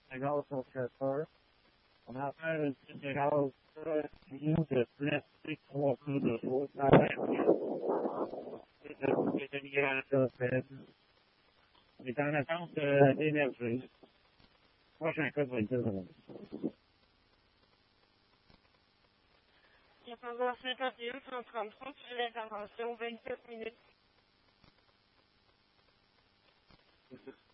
la gaz compresseur. On a fait une petite gaz de plastique 3 coups de chaud. Ça va être une migration faible. On est en attente d'énergie. Prochain cas, ça va être 10 secondes. Il y a pendant 51, 133, sur l'intervention, 27 minutes.